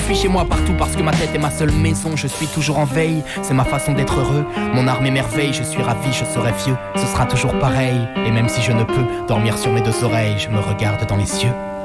suis chez moi partout parce que ma tête est ma seule maison. Je suis toujours en veille, c'est ma façon d'être heureux. Mon arme est merveille, je suis ravi, je serai vieux. Ce sera toujours pareil, et même si je ne peux dormir sur mes deux oreilles, je me regarde dans les yeux